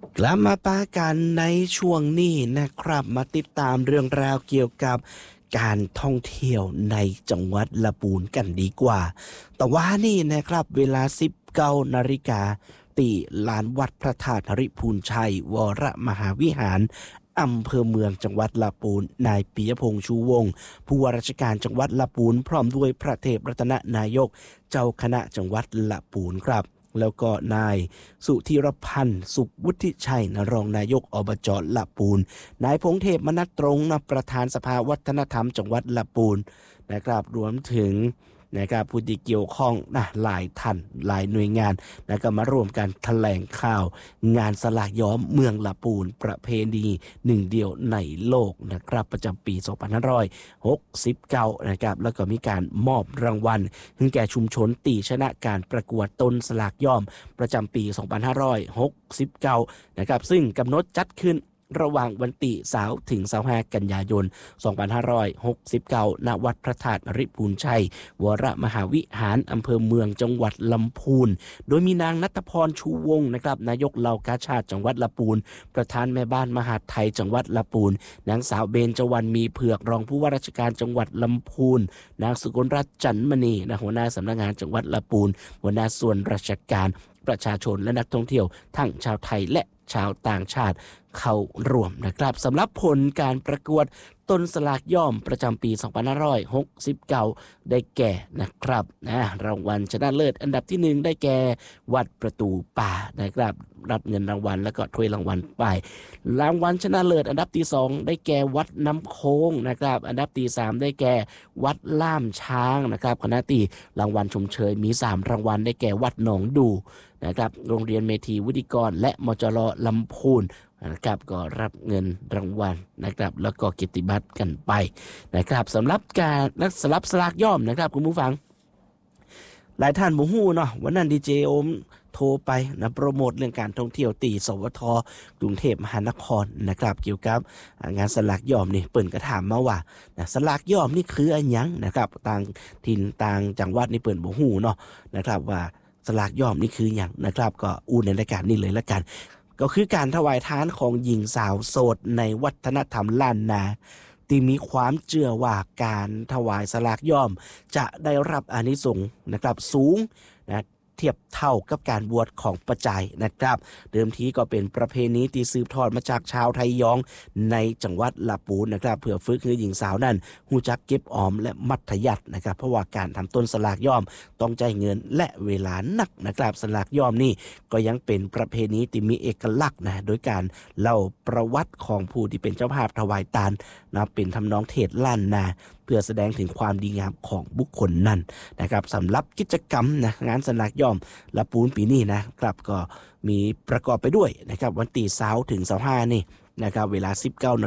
กลับมาปากันในช่วงนี้นะครับมาติดตามเรื่องราวเกี่ยวกับการท่องเที่ยวในจังหวัดลำพูนกันดีกว่าแต่ว่านี่นะครับเวลา 19 นาฬิกาที่ลานวัดพระธาตุริพูนชัยวรมหาวิหารอำเภอเมืองจังหวัดลำพูนนายปิยพงษ์ชูวงศ์ผู้ว่าราชการจังหวัดลำพูนพร้อมด้วยพระเทพรัตนนายกเจ้าคณะจังหวัดลำพูนครับแล้วก็นายสุธีรพันธ์สุขวุฒิชัยรองนายกอบจลำพูนนายพงษ์เทพมนัสตรงประธานสภาวัฒนธรรมจังหวัดลำพูนนะครับรวมถึงนะครับผู้ที่เกี่ยวข้องหลายท่านหลายหน่วยงานก็มาร่วมกันแถลงข่าวงานสลากย้อมเมืองลำพูนประเพณีหนึ่งเดียวในโลกนะครับประจำปี 2569 นะครับแล้วก็มีการมอบรางวัลให้แก่ชุมชนตีชนะการประกวดต้นสลากย้อมประจำปี 2569 นะครับซึ่งกำหนดจัดขึ้นระหว่างวันที่20 ถึง 25 กันยายน 2569 ณ วัดพระธาตุริพูนชัยวรมหาวิหารอำเภอเมืองจังหวัดลำพูนโดยมีนางณัฐพรชูวงศ์นะครับนายกเหล่ากาชาดจังหวัดลำพูนประธานแม่บ้านมหาดไทยจังหวัดลำพูนนางสาวเบญจวรรณมีเผือกรองผู้ว่าราชการจังหวัดลำพูนนางสุกลรัตน์จันมณีหัวหน้าสำนักงานจังหวัดลำพูนหัวหน้าส่วนราชการประชาชนและนักท่องเที่ยวทั้งชาวไทยและชาวต่างชาติเข้าร่วมนะครับสำหรับผลการประกวดต้นสลากย่อมประจำปี 2569 ได้แก่นะครับรางวัลชนะเลิศอันดับที่ 1 ได้แก่วัดประตูป่านะครับรับเงินรางวัลแล้วก็ถ้วยรางวัลไปรางวัลชนะเลิศอันดับที่ 2 ได้แก่วัดน้ำโค้งนะครับอันดับที่ 3 ได้แก่วัดล่ามช้างนะครับคณะที่รางวัลชมเชยมี3รางวัลได้แก่วัดหนองดูนะครับโรงเรียนเมธีวุฒิกรและมจร.ลำพูนนะครับก็รับเงินรางวัลนะครับแล้วก็เกียรติบัตรกันไปนะครับสำหรับการสลับสลากย่อมนะครับคุณผู้ฟังหลายท่านบ่ฮู้เนาะวันนั้นดีเจโอมโทรไปโปรโมทเรื่องการท่องเที่ยวตีสวทกรุงเทพมหานครนะครับเกี่ยวกับงานสลากย่อมนี่เปิ้นก็ถามมาว่าสลากย่อมนี่คืออะไรหยังนะครับต่างถิ่นต่างจังหวัดนี่เปิ้นบ่ฮู้เนาะนะครับว่าสลากย่อมนี่คือหยังนะครับก็อู้ในรายการนี้เลยละกันก็คือการถวายทานของหญิงสาวโสดในวัฒนธรรมล้านนาที่มีความเชื่อว่าการถวายสลากย่อมจะได้รับอานิสงส์นะครับสูงเทียบเท่ากับการบวชของปัจจัยนะครับเดิมทีก็เป็นประเพณีที่สืบทอดมาจากชาวไทยยองในจังหวัดลำพูนนะครับเพื่อฝึกให้หญิงสาวนั้นฮู้จักเก็บออมและมัธยัสถ์นะครับเพราะว่าการทำต้นสลากย่อมต้องใช้เงินและเวลานักนะครับสลากย่อมนี่ก็ยังเป็นประเพณีที่มีเอกลักษณ์โดยการเล่าประวัติของผู้ที่เป็นเจ้าภาพถวายทานเป็นทำนองเทศล้านนาเพื่อแสดงถึงความดีงามของบุคคลนั้นนะครับสำหรับกิจกรรมงานสลากย่อมลำพูนปีนี้นะครับก็มีประกอบไปด้วยนะครับวันที่20 ถึง 25นี่นะครับเวลา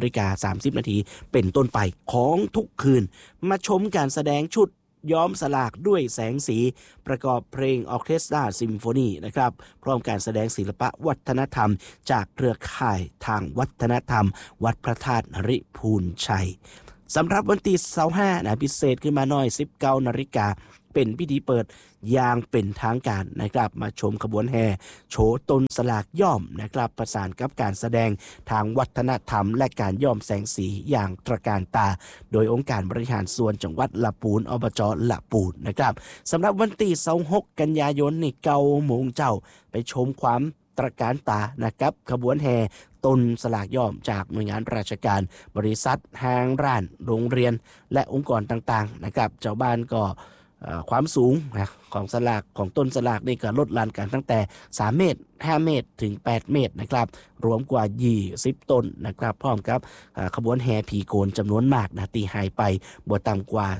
19:30 นาทีเป็นต้นไปของทุกคืนมาชมการแสดงชุดย้อมสลากด้วยแสงสีประกอบเพลงออร์เคสตราซิมโฟนีนะครับพร้อมการแสดงศิลปะวัฒนธรรมจากเครือข่ายทางวัฒนธรรมวัดพระธาตุริพูนชัยสำหรับวันที่25พิเศษขึ้นมาหน่อย 19 นาฬิกาเป็นพิธีเปิดอย่างเป็นทางการนะครับมาชมขบวนแห่โชว์ต้นสลากย่อมนะครับประสานกับการแสดงทางวัฒนธรรมและการย่อมแสงสีอย่างตระการตาโดยองค์การบริหารส่วนจังหวัดลำพูนอบจลำพูนนะครับสำหรับวันที่26 กันยายนนี่9 โมงเจ้าไปชมความตระการตานะครับขบวนแห่ต้นสลากย่อมจากหน่วยงานราชการบริษัทห้างร้านโรงเรียนและองค์กรต่างๆนะครับเจ้าบ้านก็ความสูงของสลากของต้นสลากนี่ก็ลดลานกันตั้งแต่3 เมตร 5 เมตรถึง 8 เมตรนะครับรวมกว่า20 ต้นนะครับพร้อมกับขบวนแห่ผีโกนจำนวนมากตีหายไปบ่ต่ำกว่า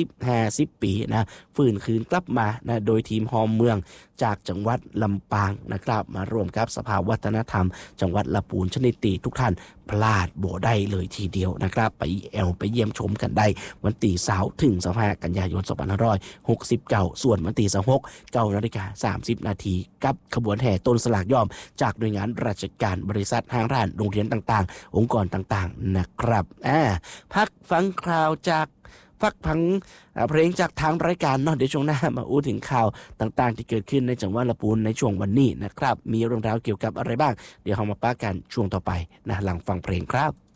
40-50 ปีฟื้นคืนกลับมาโดยทีมฮอมเมืองจากจังหวัดลำปางนะครับมาร่วมกับสภาวัฒนธรรมจังหวัดลำพูนชนิดตีทุกท่านพลาดบ่ได้เลยทีเดียวนะครับไปเยี่ยมชมกันได้วันที่20 ถึง 25 กันยายน 2569ส่วนวันที่26 9:30 นาทีกับขบวนแห่ต้นสลากย่อมจากหน่วยงานราชการบริษัทห้างร้านโรงเรียนต่างๆองค์กรต่างๆนะครับพักฟังข่าวจากฟักพังเพลงจากทางรายการเนาะเดี๋ยวช่วงหน้ามาอู้ถึงข่าวต่างๆที่เกิดขึ้นในจังหวัดลำพูนในช่วงวันนี้นะครับมีเรื่องราวเกี่ยวกับอะไรบ้างเดี๋ยวเรามาป้ากันช่วงต่อไปนะหลังฟังเพลงครับ